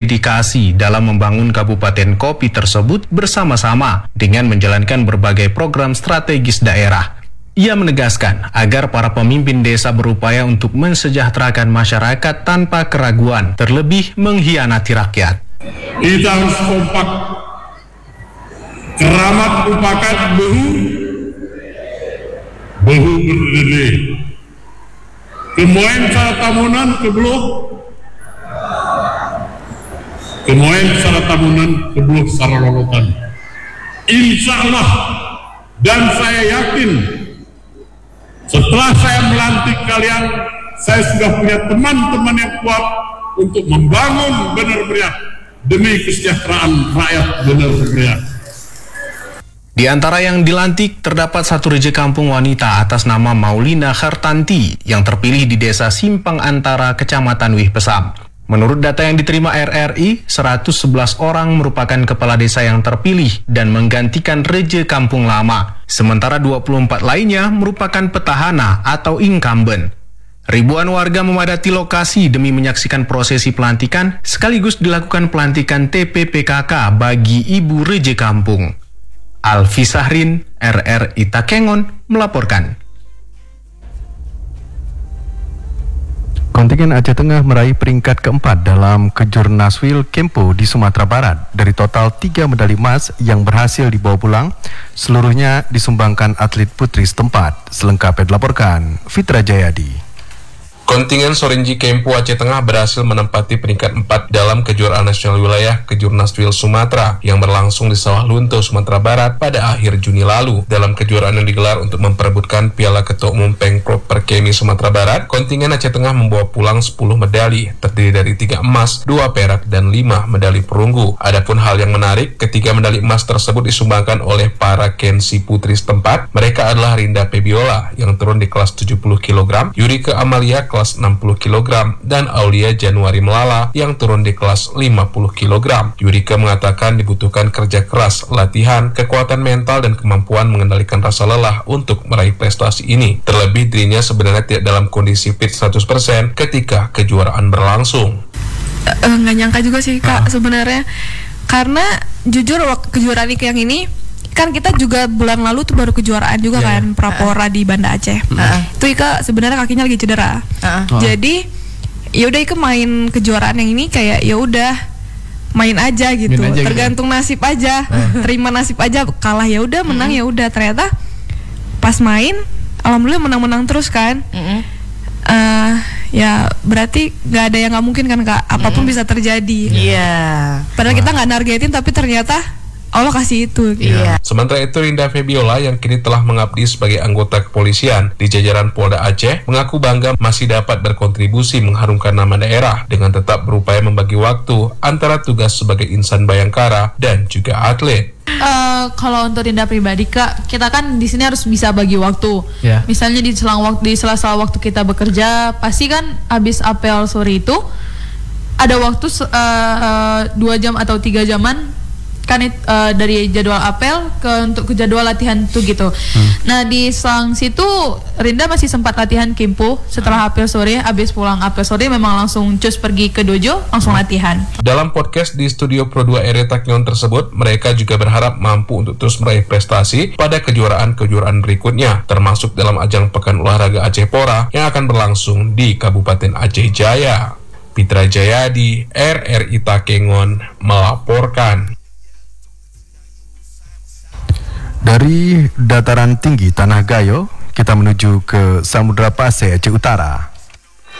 dedikasi dalam membangun Kabupaten Kopi tersebut bersama-sama dengan menjalankan berbagai program strategis daerah. Ia menegaskan agar para pemimpin desa berupaya untuk mensejahterakan masyarakat tanpa keraguan, terlebih mengkhianati rakyat. Kita harus kompak, keramat upakat behu berdiri, kemoen salah tamunan kebeluh salah lolotan. Insya Allah, dan saya yakin setelah saya melantik kalian, saya sudah punya teman-teman yang kuat untuk membangun Bener Meriah demi kesejahteraan rakyat Bener Meriah. Di antara yang dilantik, terdapat satu rejeki kampung wanita atas nama Maulina Hartanti yang terpilih di Desa Simpang Antara, Kecamatan Wih Pesam. Menurut data yang diterima RRI, 111 orang merupakan kepala desa yang terpilih dan menggantikan rejeki kampung lama, sementara 24 lainnya merupakan petahana atau incumbent. Ribuan warga memadati lokasi demi menyaksikan prosesi pelantikan, sekaligus dilakukan pelantikan TPPKK bagi Ibu Rejeki Kampung. Alfi Sahrin, RRI Takengon, melaporkan. Kontingen Aceh Tengah meraih peringkat keempat dalam Kejurnaswil Kempo di Sumatera Barat. Dari total 3 medali emas yang berhasil dibawa pulang, seluruhnya disumbangkan atlet putri setempat. Selengkapnya dilaporkan Fitra Jayadi. Kontingen Sorinji Kempo Aceh Tengah berhasil menempati peringkat 4 dalam kejuaraan nasional wilayah Kejurnaswil Sumatera yang berlangsung di Sawah Lunto, Sumatera Barat pada akhir Juni lalu. Dalam kejuaraan yang digelar untuk memperebutkan Piala Ketua Umum Pengprov Perkemi Sumatera Barat, kontingen Aceh Tengah membawa pulang 10 medali, terdiri dari 3 emas, 2 perak, dan 5 medali perunggu. Adapun hal yang menarik, ketiga medali emas tersebut disumbangkan oleh para kensi putri setempat. Mereka adalah Rinda Febiola yang turun di kelas 70 kg, Yurika Amalia kelas 60 kg, dan Aulia Januari Melala yang turun di kelas 50 kg. Yurika mengatakan dibutuhkan kerja keras, latihan, kekuatan mental, dan kemampuan mengendalikan rasa lelah untuk meraih prestasi ini. Terlebih dirinya sebenarnya tidak dalam kondisi fit 100% ketika kejuaraan berlangsung. Nggak nyangka juga sih Kak sebenarnya, karena jujur waktu kejuaraan yang ini kan kita juga bulan lalu tuh baru kejuaraan juga kan Prapora di Banda Aceh. Itu Ika sebenarnya kakinya lagi cedera. Jadi ya udah Ika main kejuaraan yang ini kayak ya udah main aja gitu. Tergantung nasib aja. Terima nasib aja, kalah ya udah, menang ya udah. Ternyata pas main alhamdulillah menang-menang terus kan. Ya berarti nggak ada yang nggak mungkin kan Kak, apapun bisa terjadi. Padahal kita nggak nargetin tapi ternyata Allah kasih itu. Sementara itu, Rinda Febiola yang kini telah mengabdi sebagai anggota kepolisian di jajaran Polda Aceh mengaku bangga masih dapat berkontribusi mengharumkan nama daerah dengan tetap berupaya membagi waktu antara tugas sebagai insan bayangkara dan juga atlet. Kalau untuk Rinda pribadi Kak, kita kan di sini harus bisa bagi waktu. Misalnya di sela-sela waktu kita bekerja, pasti kan habis apel sore itu ada waktu 2 jam atau 3 jaman kan dari jadwal apel untuk ke jadwal latihan tuh gitu. Nah di selang situ Rinda masih sempat latihan Kempo setelah apel sore. Habis pulang apel sore memang langsung cus pergi ke dojo, langsung latihan. Dalam podcast di studio Pro 2 RRI Takengon tersebut, mereka juga berharap mampu untuk terus meraih prestasi pada kejuaraan-kejuaraan berikutnya, termasuk dalam ajang Pekan Olahraga Aceh Pora yang akan berlangsung di Kabupaten Aceh Jaya. Fitra Jayadi, RRI Takengon melaporkan. Dari dataran tinggi Tanah Gayo, kita menuju ke Samudra Pasai, Aceh Utara.